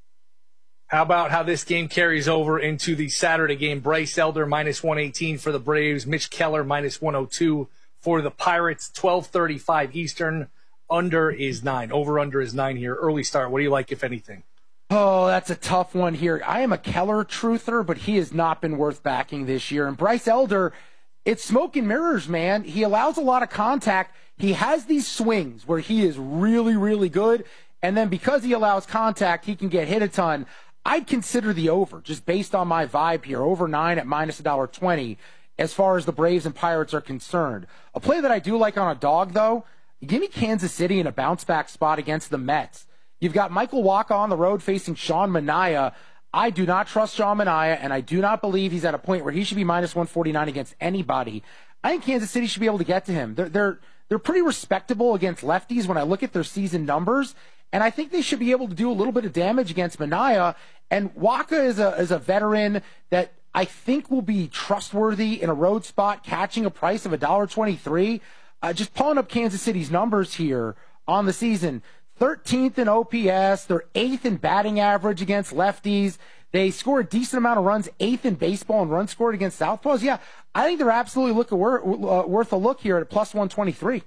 Speaker 25: How about how this game carries over into the Saturday game? Bryce Elder minus 118 for the Braves. Mitch Keller minus 102 for the Pirates. 12:35 Eastern. Under is 9. Over-under is 9 here. Early start. What do you like, if anything?
Speaker 3: Oh, that's a tough one here. I am a Keller truther, but he has not been worth backing this year. And Bryce Elder, it's smoke and mirrors, man. He allows a lot of contact. He has these swings where he is really, really good. And then because he allows contact, he can get hit a ton. I'd consider the over, just based on my vibe here. Over 9 at minus $1.20 as far as the Braves and Pirates are concerned. A play that I do like on a dog, though, give me Kansas City in a bounce-back spot against the Mets. You've got Michael Wacha on the road facing Sean Manaea. I do not trust Sean Manaea, and I do not believe he's at a point where he should be minus 149 against anybody. I think Kansas City should be able to get to him. They're pretty respectable against lefties when I look at their season numbers, and I think they should be able to do a little bit of damage against Manaea. And Wacha is a veteran that I think will be trustworthy in a road spot, catching a price of $1.23. Just pulling up Kansas City's numbers here on the season. 13th in OPS. They're 8th in batting average against lefties. They score a decent amount of runs, 8th in baseball in runs scored against southpaws. Yeah, I think they're absolutely worth a look here at plus 123.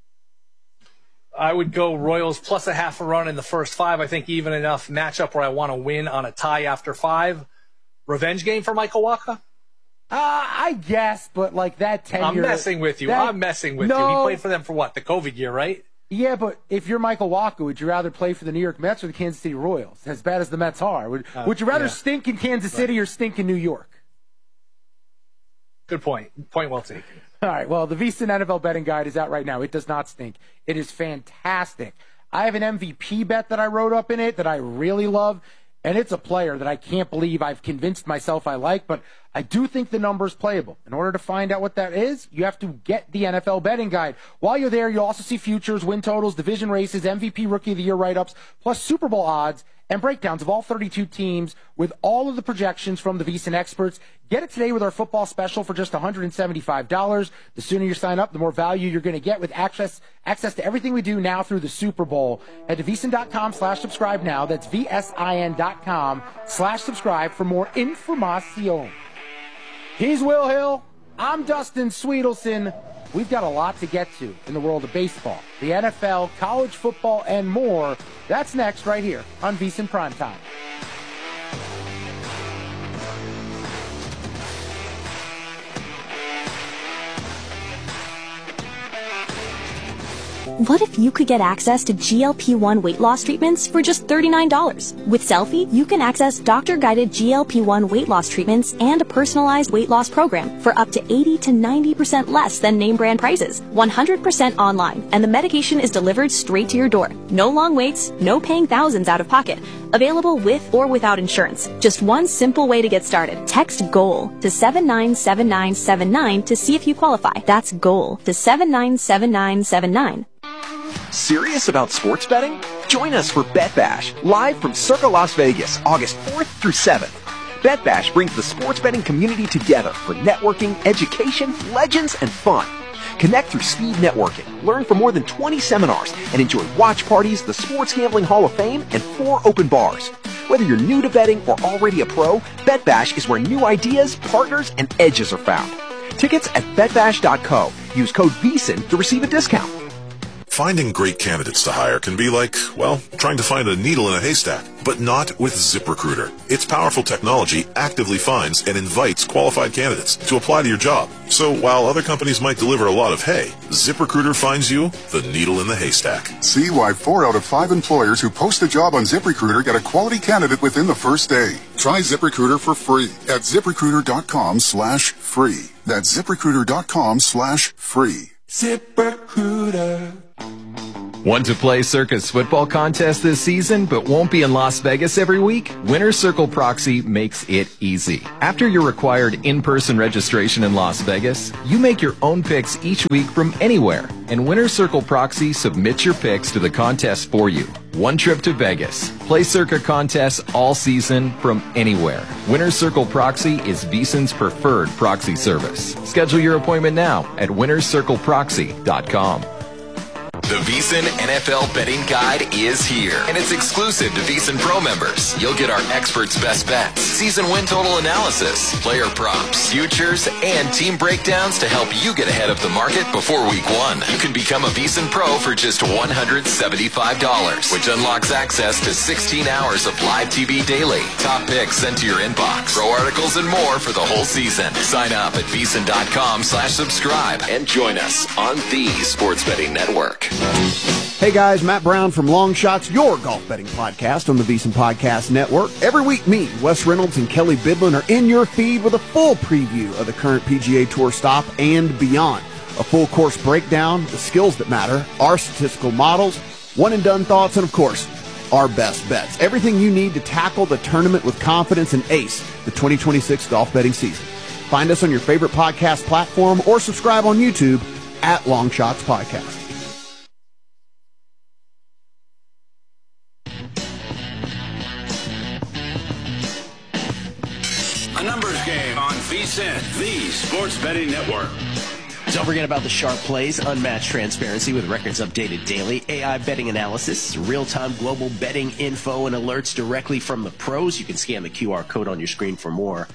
Speaker 25: I would go Royals plus a half a run in the first 5. I think even enough matchup where I want to win on a tie after 5. Revenge game for Michael Wacha?
Speaker 3: I guess, but like that 10
Speaker 25: I'm messing with you. I'm messing with you. He played for them for what? The COVID year, right?
Speaker 3: Yeah, but if you're Michael Wacha, would you rather play for the New York Mets or the Kansas City Royals? As bad as the Mets are. Would you rather stink in Kansas City or stink in New York?
Speaker 25: Good point. Point well taken.
Speaker 3: All right, well, the VSiN NFL betting guide is out right now. It does not stink. It is fantastic. I have an MVP bet that I wrote up in it that I really love, and it's a player that I can't believe I've convinced myself I like, but I do think the number is playable. In order to find out what that is, you have to get the NFL betting guide. While you're there, you'll also see futures, win totals, division races, MVP Rookie of the Year write-ups, plus Super Bowl odds and breakdowns of all 32 teams with all of the projections from the VSiN experts. Get it today with our football special for just $175. The sooner you sign up, the more value you're going to get with access to everything we do now through the Super Bowl. Head to VSiN.com/subscribe now. That's VSIN.com/subscribe for more information. He's Will Hill. I'm Dustin Sweetelson. We've got a lot to get to in the world of baseball, the NFL, college football, and more. That's next right here on VSiN Primetime.
Speaker 1: What if you could get access to GLP-1 weight loss treatments for just $39? With Selfie, you can access doctor-guided GLP-1 weight loss treatments and a personalized weight loss program for up to 80 to 90% less than name brand prices. 100% online, and the medication is delivered straight to your door. No long waits, no paying thousands out of pocket. Available with or without insurance. Just one simple way to get started. Text GOAL to 797979 to see if you qualify. That's GOAL to 797979.
Speaker 6: Serious about sports betting? Join us for Bet Bash, live from Circa Las Vegas, August 4th through 7th. Bet Bash brings the sports betting community together for networking, education, legends, and fun. Connect through speed networking, learn from more than 20 seminars, and enjoy watch parties, the Sports Gambling Hall of Fame, and 4 open bars. Whether you're new to betting or already a pro, Bet Bash is where new ideas, partners, and edges are found. Tickets at betbash.co. Use code VSiN to receive a discount.
Speaker 7: Finding great candidates to hire can be like, well, trying to find a needle in a haystack, but not with ZipRecruiter. Its powerful technology actively finds and invites qualified candidates to apply to your job. So while other companies might deliver a lot of hay, ZipRecruiter finds you the needle in the haystack.
Speaker 8: See why 4 out of 5 employers who post a job on ZipRecruiter get a quality candidate within the first day. Try ZipRecruiter for free at ZipRecruiter.com/free. That's ZipRecruiter.com/free.
Speaker 9: ZipRecruiter.
Speaker 10: Want to play Circus football contest this season but won't be in Las Vegas every week? Winner's Circle Proxy makes it easy. After your required in-person registration in Las Vegas, you make your own picks each week from anywhere, and Winner's Circle Proxy submits your picks to the contest for you. One trip to Vegas. Play Circa contests all season from anywhere. Winner's Circle Proxy is VSiN's preferred proxy service. Schedule your appointment now at winnerscircleproxy.com.
Speaker 11: The VSiN NFL Betting Guide is here, and it's exclusive to VSiN Pro members. You'll get our experts' best bets, season win total analysis, player props, futures, and team breakdowns to help you get ahead of the market before week 1. You can become a VSiN Pro for just $175, which unlocks access to 16 hours of live TV daily, top picks sent to your inbox, pro articles, and more for the whole season. Sign up at VSiN.com/subscribe and join us on the Sports Betting Network.
Speaker 14: Hey guys, Matt Brown from Long Shots, your golf betting podcast on the VSiN Podcast Network. Every week, me, Wes Reynolds, and Kelly Bidlin are in your feed with a full preview of the current PGA Tour stop and beyond. A full course breakdown, the skills that matter, our statistical models, one-and-done thoughts, and of course, our best bets. Everything you need to tackle the tournament with confidence and ace the 2026 golf betting season. Find us on your favorite podcast platform or subscribe on YouTube at Long Shots Podcast.
Speaker 23: A numbers game on VSiN, the Sports Betting Network.
Speaker 27: Don't forget about the sharp plays, unmatched transparency with records updated daily, AI betting analysis, real-time global betting info, and alerts directly from the pros. You can scan the QR code on your screen for more.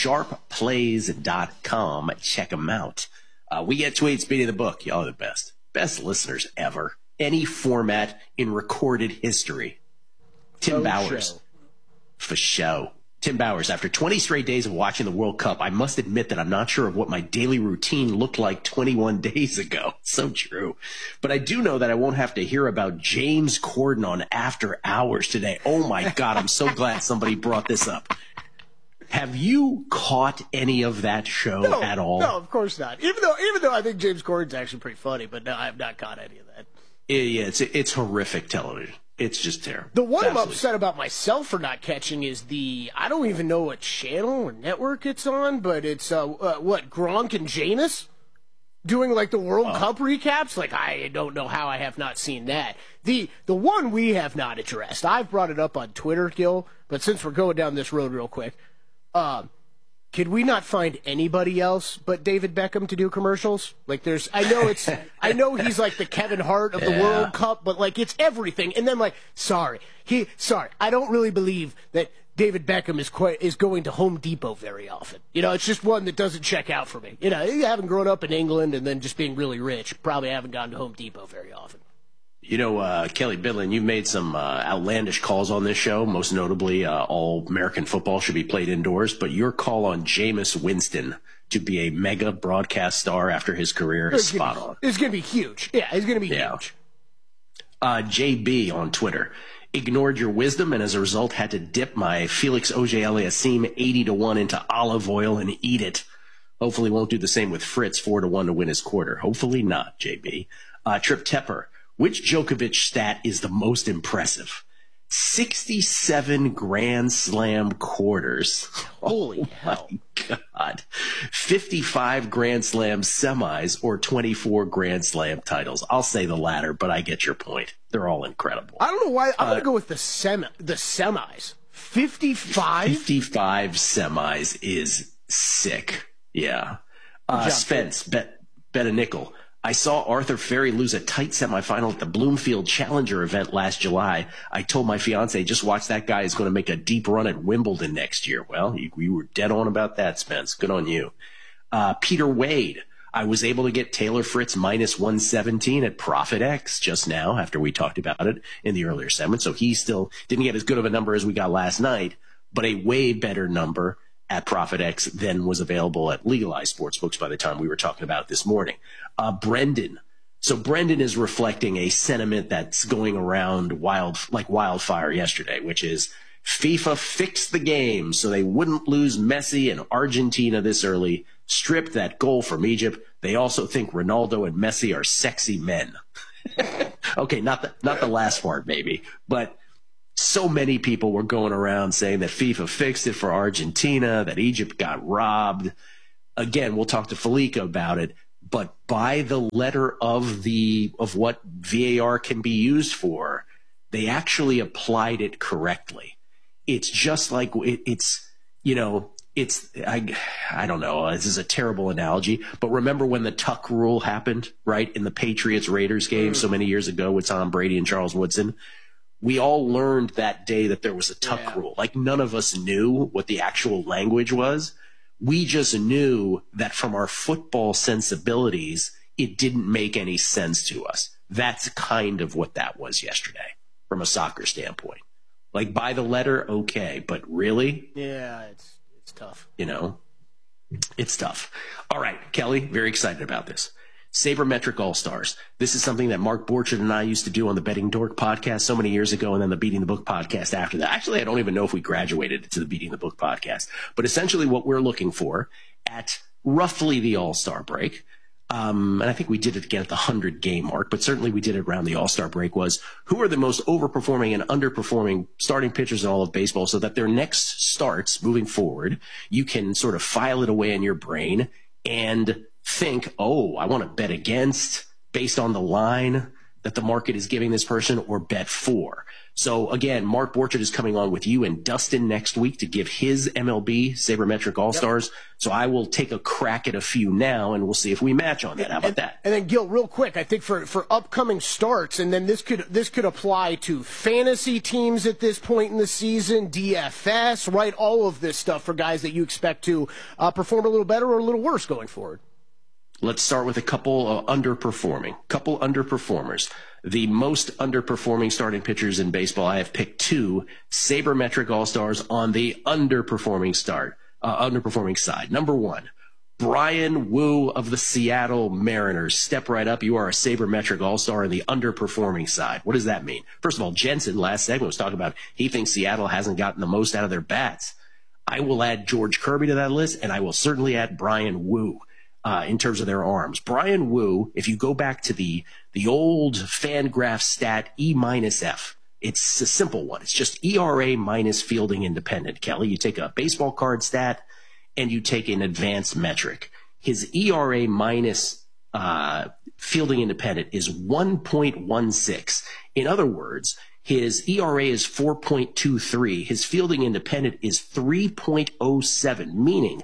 Speaker 27: Sharpplays.com. Check them out. We get tweets beating the book. Y'all are the best. Best listeners ever. Any format in recorded history. Tim Bowers. For show. Tim Bowers, after 20 straight days of watching the World Cup, I must admit that I'm not sure of what my daily routine looked like 21 days ago. So true. But I do know that I won't have to hear about James Corden on After Hours today. Oh my God, I'm so glad somebody brought this up. Have you caught any of that show at all?
Speaker 2: No, of course not. Even though I think James Corden's actually pretty funny, but no, I have not caught any of that.
Speaker 27: Yeah, it's horrific television. It's just terrible.
Speaker 2: The one I'm upset about myself for not catching is I don't even know what channel or network it's on, but it's, Gronk and Jameis doing like the World Cup recaps? Like, I don't know how I have not seen that. The one we have not addressed, I've brought it up on Twitter, Gil, but since we're going down this road real quick, could we not find anybody else but David Beckham to do commercials? Like, I know he's like the Kevin Hart of the World Cup, but like it's everything. And then like, sorry, I don't really believe that David Beckham is going to Home Depot very often. You know, it's just one that doesn't check out for me. You know, you haven't grown up in England and then just being really rich, probably haven't gone to Home Depot very often.
Speaker 27: You know, Kelly Bidlin, you've made some outlandish calls on this show. Most notably, all American football should be played indoors. But your call on Jameis Winston to be a mega broadcast star after his career is spot on.
Speaker 2: It's going to be huge. Yeah, it's going to be huge.
Speaker 27: JB on Twitter ignored your wisdom and as a result had to dip my Felix Auger-Aliassime 80-1 into olive oil and eat it. Hopefully won't do the same with Fritz 4-1 to win his quarter. Hopefully not, JB. Trip Tepper. Which Djokovic stat is the most impressive? 67 Grand Slam quarters.
Speaker 2: Holy hell.
Speaker 27: God. 55 Grand Slam semis or 24 Grand Slam titles. I'll say the latter, but I get your point. They're all incredible.
Speaker 2: I don't know why. I'm going to go with the semis. 55?
Speaker 27: 55 semis is sick. Yeah. Spence, bet a nickel. I saw Arthur Ferry lose a tight semifinal at the Bloomfield Challenger event last July. I told my fiance, just watch that guy is going to make a deep run at Wimbledon next year. Well, you were dead on about that, Spence. Good on you. Peter Wade. I was able to get Taylor Fritz minus 117 at Profit X just now after we talked about it in the earlier segment. So he still didn't get as good of a number as we got last night, but a way better number at Profit X than was available at legalized sportsbooks by the time we were talking about it this morning. Brendan. So Brendan is reflecting a sentiment that's going around like wildfire yesterday, which is FIFA fixed the game so they wouldn't lose Messi and Argentina this early, stripped that goal from Egypt. They also think Ronaldo and Messi are sexy men. Okay, not the last part maybe, but so many people were going around saying that FIFA fixed it for Argentina, that Egypt got robbed. Again, we'll talk to Felica about it, but by the letter of what VAR can be used for, they actually applied it correctly. It's just like I don't know, this is a terrible analogy, but remember when the tuck rule happened, right, in the Patriots-Raiders game so many years ago with Tom Brady and Charles Woodson? We all learned that day that there was a tuck rule. Like none of us knew what the actual language was. We just knew that from our football sensibilities, it didn't make any sense to us. That's kind of what that was yesterday from a soccer standpoint. Like by the letter, okay, but really?
Speaker 2: Yeah, it's tough.
Speaker 27: It's tough. All right, Kelly, very excited about this. Sabermetric All-Stars. This is something that Mark Borchardt and I used to do on the Betting Dork podcast so many years ago, and then the Beating the Book podcast after that. Actually, I don't even know if we graduated to the Beating the Book podcast. But essentially what we're looking for at roughly the All-Star break, and I think we did it again at the 100-game mark, but certainly we did it around the All-Star break, was who are the most overperforming and underperforming starting pitchers in all of baseball so that their next starts moving forward, you can sort of file it away in your brain and think, oh, I want to bet against based on the line that the market is giving this person or bet for. So again, Mark Borchardt is coming on with you and Dustin next week to give his MLB Sabermetric All-Stars. Yep. So I will take a crack at a few now and we'll see if we match on that. How about that?
Speaker 2: And then Gil, real quick, I think for upcoming starts, and then this could apply to fantasy teams at this point in the season, DFS, right? All of this stuff for guys that you expect to perform a little better or a little worse going forward.
Speaker 27: Let's start with a couple underperformers. The most underperforming starting pitchers in baseball, I have picked two Sabermetric All-Stars on the underperforming side. Number one, Bryan Woo of the Seattle Mariners. Step right up. You are a Sabermetric All-Star on the underperforming side. What does that mean? First of all, Jensen last segment was talking about he thinks Seattle hasn't gotten the most out of their bats. I will add George Kirby to that list, and I will certainly add Bryan Woo. In terms of their arms. Bryan Woo, if you go back to the old Fangraph stat E-F, it's a simple one. It's just ERA minus fielding independent, Kelly. You take a baseball card stat and you take an advanced metric. His ERA minus fielding independent is 1.16. In other words, his ERA is 4.23. His fielding independent is 3.07, meaning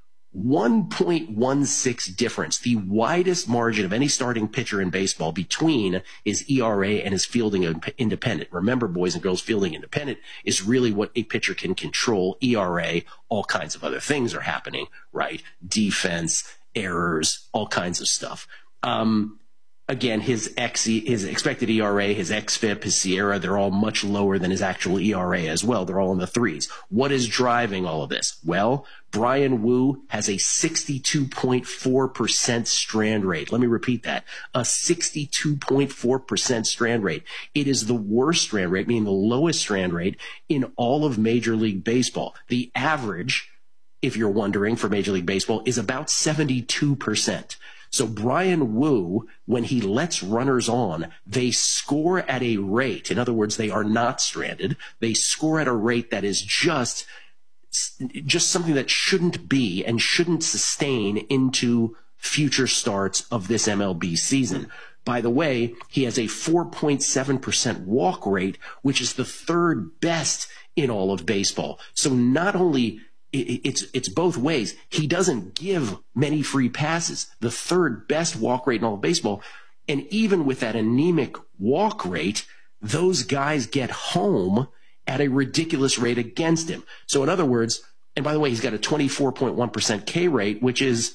Speaker 27: 1.16 difference, the widest margin of any starting pitcher in baseball between his ERA and his fielding independent. Remember, boys and girls, fielding independent is really what a pitcher can control. ERA, all kinds of other things are happening, right? Defense, errors, all kinds of stuff. Again, his expected ERA, his xFIP, his SIERA, they're all much lower than his actual ERA as well. They're all in the threes. What is driving all of this? Well, Bryan Woo has a 62.4% strand rate. Let me repeat that. A 62.4% strand rate. It is the worst strand rate, meaning the lowest strand rate in all of Major League Baseball. The average, if you're wondering, for Major League Baseball is about 72%. So Bryan Woo, when he lets runners on, they score at a rate. In other words, they are not stranded. They score at a rate that is just something that shouldn't be and shouldn't sustain into future starts of this MLB season. By the way, he has a 4.7% walk rate, which is the third best in all of baseball. So not only it's both ways. He doesn't give many free passes. The third best walk rate in all of baseball. And even with that anemic walk rate, those guys get home at a ridiculous rate against him. So in other words, and by the way, he's got a 24.1% K rate, which is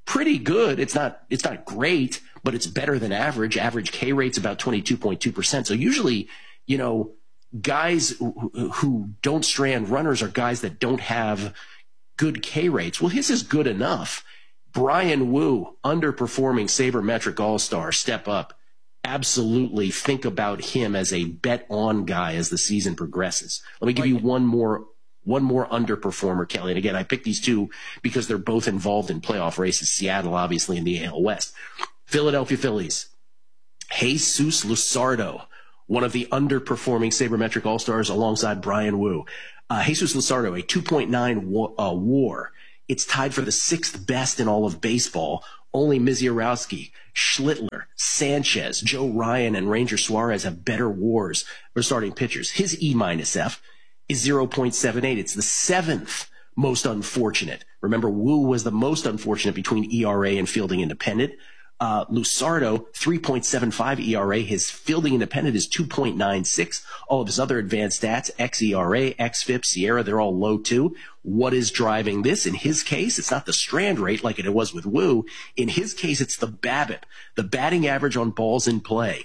Speaker 27: pretty good. It's not great, but it's better than average. Average K rate's about 22.2%. So usually, guys who don't strand runners are guys that don't have good K rates. Well, his is good enough. Brian Wu, underperforming sabermetric all-star, step up. Absolutely think about him as a bet-on guy as the season progresses. Let me give you one more underperformer, Kelly. And again, I picked these two because they're both involved in playoff races. Seattle, obviously, in the AL West. Philadelphia Phillies. Jesus Luzardo, one of the underperforming sabermetric all-stars alongside Brian Wu. Jesus Luzardo, a 2.9 WAR. It's tied for the 6th best in all of baseball. Only Misiorowski, Schlittler, Sanchez, Joe Ryan, and Ranger Suarez have better WARs for starting pitchers. His E-F is 0.78. It's the 7th most unfortunate. Remember, Wu was the most unfortunate between ERA and fielding independent. Luzardo, 3.75 ERA. His fielding independent is 2.96. All of his other advanced stats, xERA, xFIP, Sierra, they're all low too. What is driving this? In his case, it's not the strand rate like it was with Wu. In his case, it's the BABIP, the batting average on balls in play.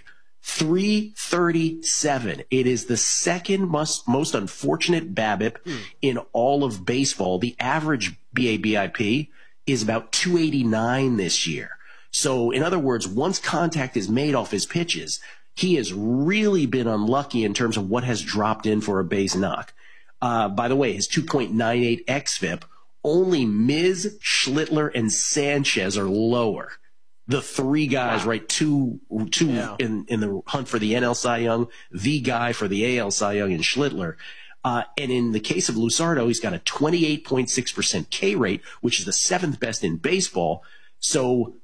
Speaker 27: 337. It is the second most unfortunate BABIP in all of baseball. The average BABIP is about 289 this year. So, in other words, once contact is made off his pitches, he has really been unlucky in terms of what has dropped in for a base knock. By the way, his 2.98 xFIP, only Miz, Schlittler, and Sanchez are lower. The three guys, right, two in the hunt for the NL Cy Young, the guy for the AL Cy Young, and Schlittler. And in the case of Luzardo, he's got a 28.6% K rate, which is the 7th best in baseball. So,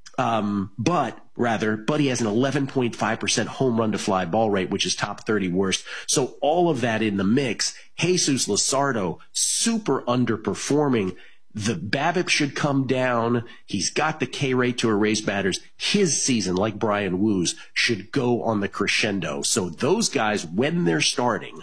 Speaker 27: but he has an 11.5% home run to fly ball rate, which is top 30 worst. So all of that in the mix, Jesus Luzardo, super underperforming. The BABIP should come down. He's got the K rate to erase batters. His season, like Brian Wu's, should go on the crescendo. So those guys, when they're starting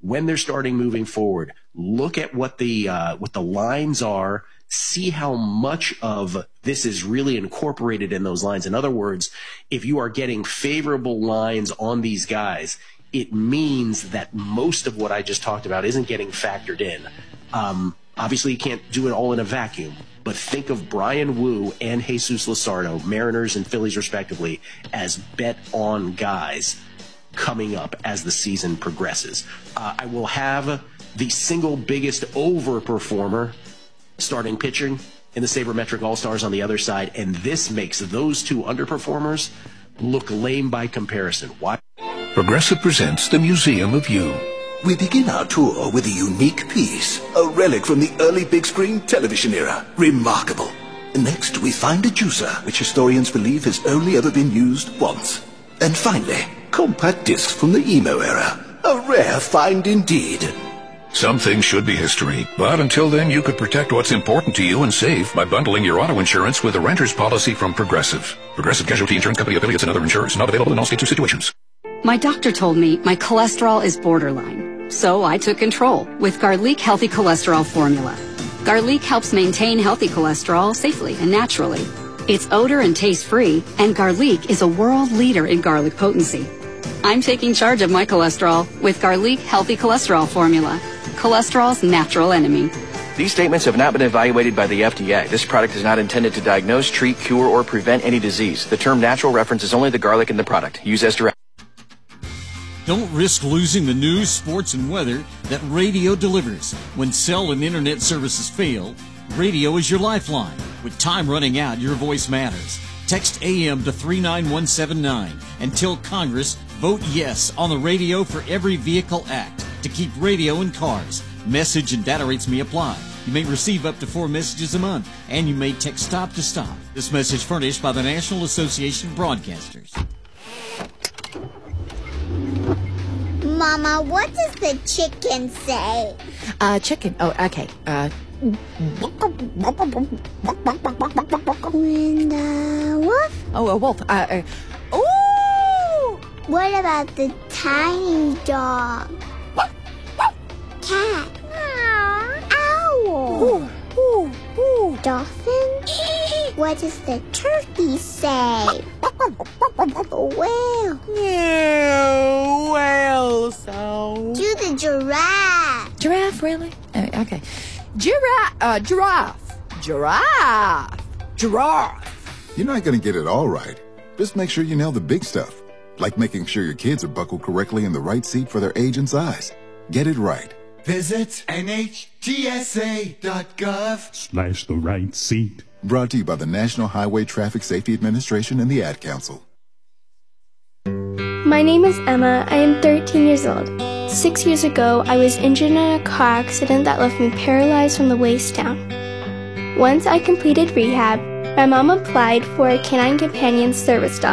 Speaker 27: moving forward, look at what the lines are. See how much of this is really incorporated in those lines. In other words, if you are getting favorable lines on these guys, it means that most of what I just talked about isn't getting factored in. Obviously, you can't do it all in a vacuum, but think of Brian Wu and Jesus Luzardo, Mariners and Phillies respectively, as bet-on guys coming up as the season progresses. I will have the single biggest overperformer starting pitching in the sabermetric all-stars on the other side, and this makes those two underperformers look lame by comparison. Why?
Speaker 12: Progressive presents the Museum of You.
Speaker 13: We begin our tour with a unique piece, a relic from the early big screen television era. Remarkable. Next, we find a juicer, which historians believe has only ever been used once. And finally, compact discs from the emo era. A rare find indeed.
Speaker 12: Some things should be history, but until then you could protect what's important to you and save by bundling your auto insurance with a renter's policy from Progressive. Progressive Casualty Insurance Company affiliates and other insurers. Not available in all states or situations.
Speaker 15: My doctor told me my cholesterol is borderline, so I took control with Garlic Healthy Cholesterol Formula. Garlic helps maintain healthy cholesterol safely and naturally. It's odor and taste-free, and Garlic is a world leader in garlic potency. I'm taking charge of my cholesterol with Garlic Healthy Cholesterol Formula. Cholesterol's natural enemy.
Speaker 16: These statements have not been evaluated by the FDA. This product is not intended to diagnose, treat, cure, or prevent any disease. The term natural references only the garlic in the product. Use as directed.
Speaker 17: Don't risk losing the news, sports, and weather that radio delivers. When cell and internet services fail, radio is your lifeline. With time running out, your voice matters. Text AM to 39179 and tell Congress, vote yes on the Radio for Every Vehicle Act to keep radio in cars. Message and data rates may apply. You may receive up to 4 messages a month, and you may text stop to stop. This message furnished by the National Association of Broadcasters.
Speaker 18: Mama, what does the chicken say?
Speaker 19: Chicken. Oh, okay.
Speaker 18: And the wolf?
Speaker 19: Oh, a wolf. Ooh!
Speaker 18: What about the tiny dog? Cat? Owl?
Speaker 19: Ooh, ooh, ooh.
Speaker 18: Dolphin? What does the turkey say? Whale.
Speaker 19: No, whale sound.
Speaker 18: Do the giraffe.
Speaker 19: Giraffe, really? Okay. Giraffe. Giraffe.
Speaker 8: You're not going to get it all right. Just make sure you nail the big stuff, like making sure your kids are buckled correctly in the right seat for their age and size. Get it right.
Speaker 9: Visit NHTSA.gov/the right seat.
Speaker 8: Brought to you by the National Highway Traffic Safety Administration and the Ad Council.
Speaker 4: My name is Emma. I am 13 years old. 6 years ago, I was injured in a car accident that left me paralyzed from the waist down. Once I completed rehab, my mom applied for a canine companion service dog.